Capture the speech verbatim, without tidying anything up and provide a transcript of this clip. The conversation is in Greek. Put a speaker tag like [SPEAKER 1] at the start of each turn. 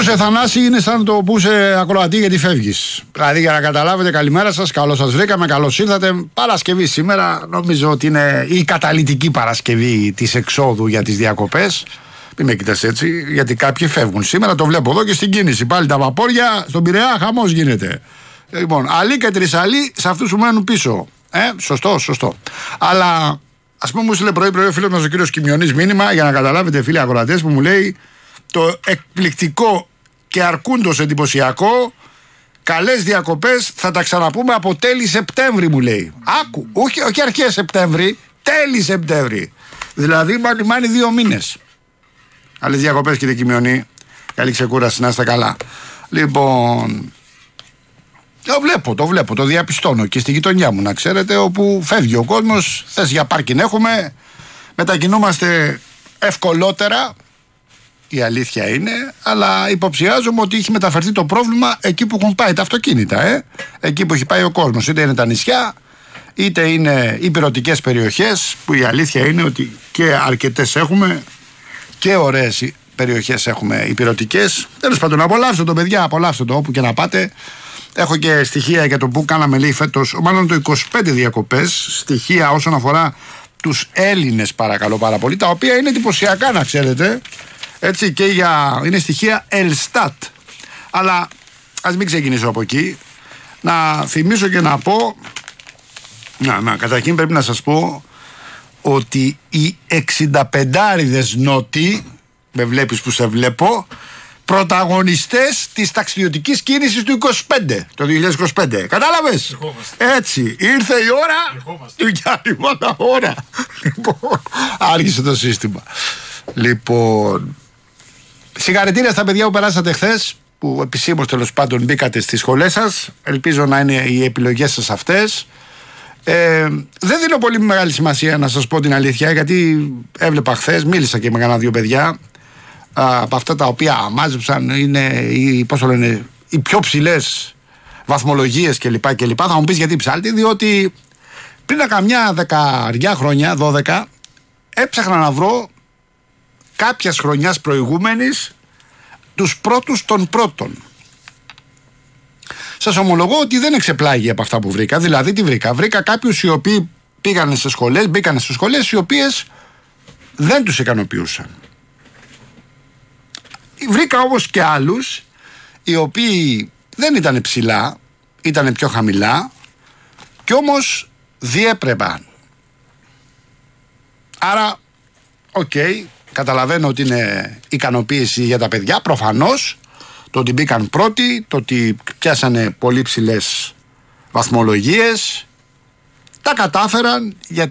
[SPEAKER 1] Ακούσε Θανάση, είναι σαν το που είσαι ακροατή γιατί φεύγεις. Δηλαδή για να καταλάβετε, καλημέρα σας, καλώς σας βρήκαμε, καλώς ήρθατε. Παρασκευή σήμερα, νομίζω ότι είναι η καταλυτική Παρασκευή της εξόδου για τις διακοπές. Μην με κοιτάς έτσι, γιατί κάποιοι φεύγουν σήμερα, το βλέπω εδώ και στην κίνηση. Πάλι τα βαπόρια, στον Πειραιά χαμός γίνεται. Λοιπόν, Αλή και Τρισαλή σε αυτούς που μένουν πίσω. Ε, σωστό, σωστό. Αλλά ας πούμε, μου στείλε πρωί-πρωί ο φίλος μας ο κύριος Κιμιονής μήνυμα για να καταλάβετε, φίλοι ακροατές, που μου λέει το εκπληκτικό και αρκούντος εντυπωσιακό. Καλές διακοπές, θα τα ξαναπούμε από τέλη Σεπτέμβρη, μου λέει. Άκου, όχι, όχι αρχές Σεπτέμβρη, τέλη Σεπτέμβρη. Δηλαδή, μάνι μάνι δύο μήνες. Καλές διακοπές, κύριε Κιμιονή. Καλή ξεκούραση, να είστε καλά. Λοιπόν, το βλέπω, το βλέπω, το διαπιστώνω και στη γειτονιά μου, να ξέρετε, όπου φεύγει ο κόσμος, θες για πάρκιν έχουμε, μετακινούμαστε ευκολότερα. Η αλήθεια είναι, αλλά υποψιάζομαι ότι έχει μεταφερθεί το πρόβλημα εκεί που έχουν πάει τα αυτοκίνητα, ε? Εκεί που έχει πάει ο κόσμος. Είτε είναι τα νησιά, είτε είναι οι πυρωτικές περιοχές, που η αλήθεια είναι ότι και αρκετές έχουμε και ωραίες περιοχές έχουμε οι πυρωτικές. Τέλος πάντων, απολαύστε το, παιδιά, απολαύστε το όπου και να πάτε. Έχω και στοιχεία για το που κάναμε, λέει, φέτος, μάλλον το είκοσι πέντε διακοπές. Στοιχεία όσον αφορά τους Έλληνες, παρακαλώ πάρα πολύ, τα οποία είναι εντυπωσιακά, να ξέρετε. Έτσι, και για, είναι στοιχεία Ελστάτ. Αλλά ας μην ξεκινήσω από εκεί. Να θυμίσω και να πω, να, να, καταρχήν πρέπει να σας πω ότι οι εξηνταπεντάριδες νότιοι, με βλέπεις που σε βλέπω, πρωταγωνιστές της ταξιδιωτικής κίνησης του είκοσι πέντε, το δύο χιλιάδες είκοσι πέντε. Κατάλαβες? Έτσι, ήρθε η ώρα του Γιάννη Μαναώρα. Λοιπόν, άρχισε το σύστημα. Λοιπόν, συγχαρητήρια στα παιδιά που περάσατε χθες, που επισήμως τέλος πάντων μπήκατε στις σχολές σας. Ελπίζω να είναι οι επιλογές σας αυτές. Ε, δεν δίνω πολύ μεγάλη σημασία, να σας πω την αλήθεια, γιατί έβλεπα χθες, μίλησα και με κανένα δύο παιδιά α, από αυτά τα οποία μάζεψαν, είναι οι, πώς το λένε, οι πιο ψηλές βαθμολογίες κλπ. κλπ. Θα μου πεις γιατί ψάλτη, διότι πριν καμιά δεκαριά χρόνια, δώδεκα, έψαχνα να βρω κάποιας χρονιάς προηγούμενης τους πρώτους των πρώτων. Σας ομολογώ ότι δεν εξεπλάγει από αυτά που βρήκα. Δηλαδή τι βρήκα? Βρήκα κάποιους οι οποίοι πήγανε σε σχολές, μπήκανε σε σχολές οι οποίες δεν τους ικανοποιούσαν. Βρήκα όμως και άλλους οι οποίοι δεν ήταν ψηλά, ήταν πιο χαμηλά και όμως διέπρεπαν. Άρα, οκ, okay, καταλαβαίνω ότι είναι ικανοποίηση για τα παιδιά, προφανώς. Το ότι μπήκαν πρώτοι, το ότι πιάσανε πολύ ψηλές βαθμολογίες, τα κατάφεραν γιατί